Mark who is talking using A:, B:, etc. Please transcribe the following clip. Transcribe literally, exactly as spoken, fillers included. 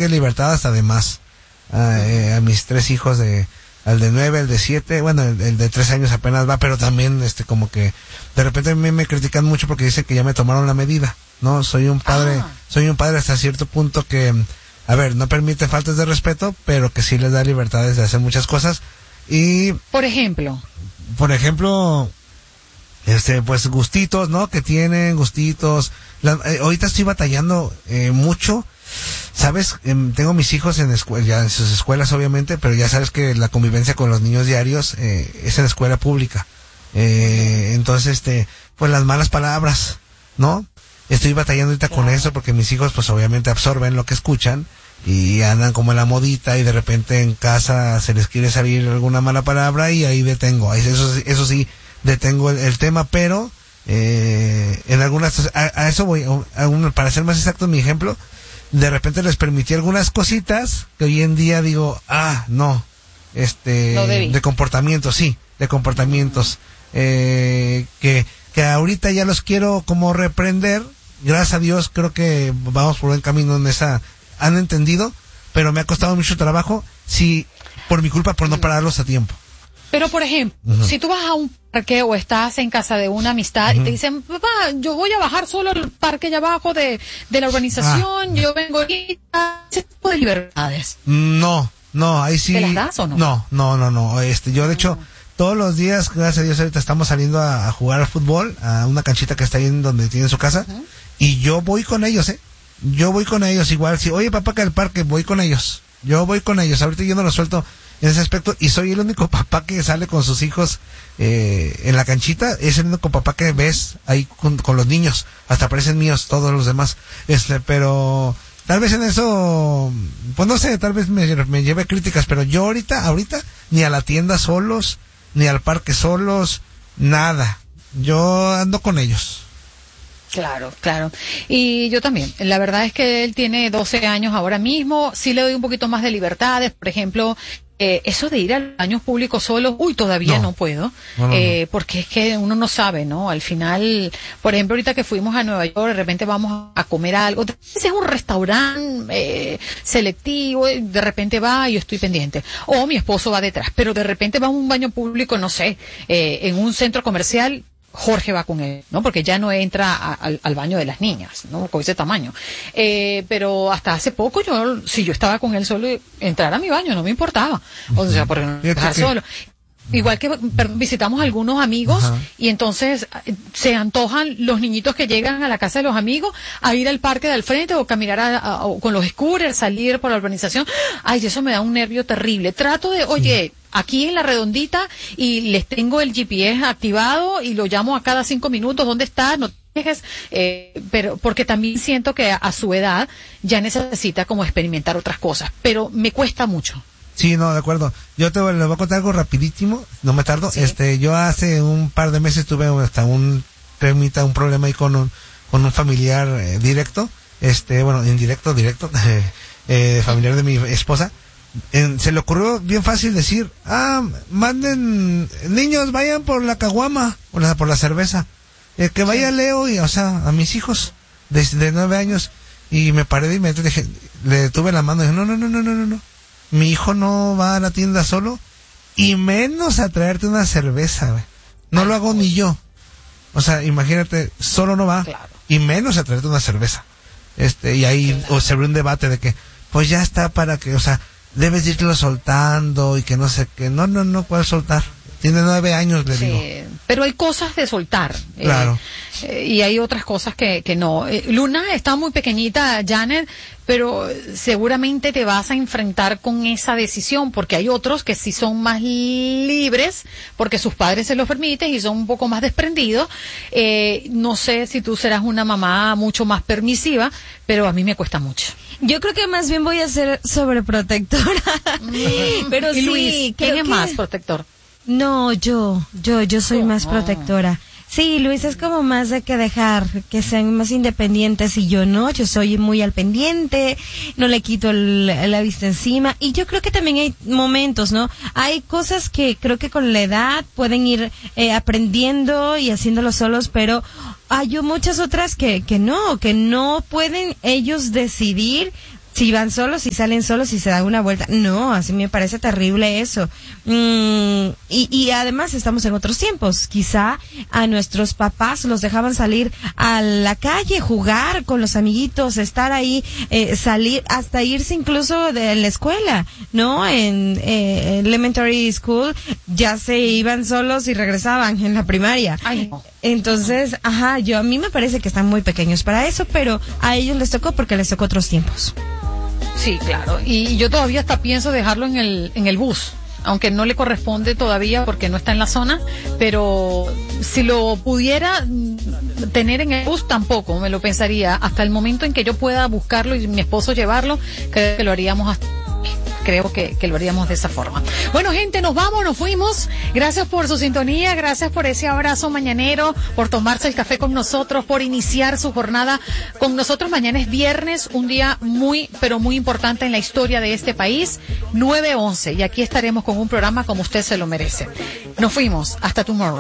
A: que libertad hasta de más. A, eh, a mis tres hijos, de al de nueve, el de siete, bueno, el, el de tres años apenas va, pero también este como que de repente a mí me critican mucho porque dicen que ya me tomaron la medida, ¿no? Soy un padre, ah. soy un padre hasta cierto punto que, a ver, no permite faltas de respeto, pero que sí les da libertades de hacer muchas cosas. Y
B: por ejemplo,
A: por ejemplo, este, pues gustitos, ¿no? Que tienen gustitos. La, eh, ahorita estoy batallando eh, mucho. ¿Sabes? Eh, tengo mis hijos en escuela, ya en sus escuelas obviamente, pero ya sabes que la convivencia con los niños diarios eh, es en escuela pública. Eh, entonces, este, pues las malas palabras, ¿no? Estoy batallando ahorita claro. con eso porque mis hijos pues obviamente absorben lo que escuchan y andan como en la modita y de repente en casa se les quiere salir alguna mala palabra y ahí detengo. Eso, eso sí, detengo el, el tema, pero eh, en algunas, a, a eso voy, a un, para ser más exacto en mi ejemplo, de repente les permití algunas cositas que hoy en día digo, ah, no, este,
B: no
A: de comportamientos, sí, de comportamientos, eh, que, que ahorita ya los quiero como reprender. Gracias a Dios creo que vamos por buen camino en esa, han entendido, pero me ha costado mucho trabajo, sí, por mi culpa, por no pararlos a tiempo.
B: Pero, por ejemplo, uh-huh. si tú vas a un parque o estás en casa de una amistad uh-huh. y te dicen, papá, yo voy a bajar solo al parque allá abajo de, de la urbanización, ah. yo vengo ahorita, ese tipo de libertades.
A: No, no, ahí sí.
B: ¿Te las das o no?
A: No, no, no, no, este, yo de hecho, todos los días, gracias a Dios, ahorita estamos saliendo a, a jugar al fútbol, a una canchita que está ahí en donde tienen su casa, uh-huh. y yo voy con ellos, eh, yo voy con ellos igual, si, oye papá, que al parque, voy con ellos, yo voy con ellos, ahorita yo no los suelto en ese aspecto, y soy el único papá que sale con sus hijos eh, en la canchita, es el único papá que ves ahí con, con los niños, hasta parecen míos todos los demás, este, pero tal vez en eso, pues no sé, tal vez me, me lleve críticas, pero yo ahorita, ahorita, ni a la tienda solos, ni al parque solos, nada, yo ando con ellos.
B: Claro, claro. Y yo también. La verdad es que él tiene doce años ahora mismo. Sí le doy un poquito más de libertades. Por ejemplo, eh, eso de ir al baño público solo, uy, todavía no, no puedo. No, no, eh, no. Porque es que uno no sabe, ¿no? Al final, por ejemplo, ahorita que fuimos a Nueva York, de repente vamos a comer algo. Ese es un restaurante eh, selectivo, de repente va y yo estoy pendiente. O mi esposo va detrás. Pero de repente va a un baño público, no sé, eh, en un centro comercial, Jorge va con él, ¿no? Porque ya no entra a, al, al baño de las niñas, ¿no? Con ese tamaño. Eh, pero hasta hace poco yo, si yo estaba con él solo, entrar a mi baño no me importaba. O sea, porque no dejar solo. Igual que perdón, visitamos a algunos amigos Ajá. y entonces se antojan los niñitos que llegan a la casa de los amigos a ir al parque del frente o caminar a, a, a, con los scooters, salir por la urbanización. Ay, eso me da un nervio terrible. Trato de, oye, aquí en la redondita y les tengo el G P S activado y lo llamo a cada cinco minutos. ¿Dónde está? No dejes, eh, pero porque también siento que a, a su edad ya necesita como experimentar otras cosas, pero me cuesta mucho.
A: Sí, no, de acuerdo. Yo te les voy a contar algo rapidísimo, no me tardo. Sí. Este, yo hace un par de meses tuve hasta un temita, un problema ahí con un, con un familiar eh, directo, este, bueno, indirecto, directo, eh, familiar de mi esposa. En, se le ocurrió bien fácil decir, ah, manden, niños, vayan por la caguama, por la, por la cerveza, eh, que vaya sí. Leo y, o sea, a mis hijos de, de nueve años, y me paré de inmediato, dije, le tuve la mano y dije, no, no, no, no, no, no, no. Mi hijo no va a la tienda solo y menos a traerte una cerveza, güey. No lo hago ni yo. O sea, imagínate, solo no va claro. y menos a traerte una cerveza. Este, y ahí claro. o se abrió un debate de que, pues ya está para que, o sea, debes irlo soltando y que no sé qué. No, no, no, ¿cuál soltar? Tiene nueve años, le sí, digo.
B: Pero hay cosas de soltar.
A: Claro.
B: Eh, y hay otras cosas que, que no. Eh, Luna está muy pequeñita, Janet, pero seguramente te vas a enfrentar con esa decisión, porque hay otros que sí son más libres, porque sus padres se los permiten y son un poco más desprendidos. Eh, no sé si tú serás una mamá mucho más permisiva, pero a mí me cuesta mucho.
C: Yo creo que más bien voy a ser sobreprotectora.
B: Mm. Pero
C: y
B: sí,
C: Luis,
B: ¿quién es
C: que...
B: más protector?
C: No, yo, yo, yo soy oh, más protectora. Sí, Luis es como más de que dejar que sean más independientes y yo no, yo soy muy al pendiente, no le quito el, la vista encima y yo creo que también hay momentos, ¿no? Hay cosas que creo que con la edad pueden ir eh, aprendiendo y haciéndolo solos, pero hay muchas otras que, que no, que no pueden ellos decidir si van solos, si salen solos, si se dan una vuelta. No, así me parece terrible eso. Mm, y, y además estamos en otros tiempos. Quizá a nuestros papás los dejaban salir a la calle, jugar con los amiguitos, estar ahí, eh, salir, hasta irse incluso de la escuela, ¿no? En eh, elementary school ya se iban solos y regresaban en la primaria.
B: Ay, no.
C: Entonces, ajá, yo a mí me parece que están muy pequeños para eso, pero a ellos les tocó porque les tocó otros tiempos.
B: Sí, claro. Y yo todavía hasta pienso dejarlo en el en el bus, aunque no le corresponde todavía porque no está en la zona, pero si lo pudiera tener en el bus tampoco me lo pensaría. Hasta el momento en que yo pueda buscarlo y mi esposo llevarlo, creo que lo haríamos hasta Creo que, que lo haríamos de esa forma. Bueno, gente, nos vamos, nos fuimos. Gracias por su sintonía, gracias por ese abrazo mañanero, por tomarse el café con nosotros, por iniciar su jornada con nosotros. Mañana es viernes, un día muy, pero muy importante en la historia de este país, nueve once. Y aquí estaremos con un programa como usted se lo merece. Nos fuimos, hasta tomorrow.